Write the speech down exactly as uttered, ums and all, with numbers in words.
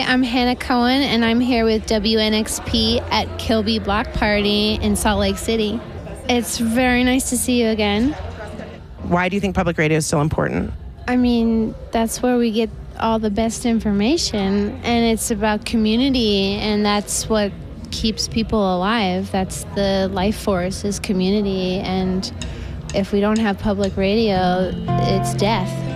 I'm Hannah Cohen, and I'm here with W N X P at Kilby Block Party in Salt Lake City. It's very nice to see you again. Why do you think public radio is so important? I mean, that's where we get all the best information, and it's about community, and that's what keeps people alive. That's the life force, is community, and if we don't have public radio, it's death.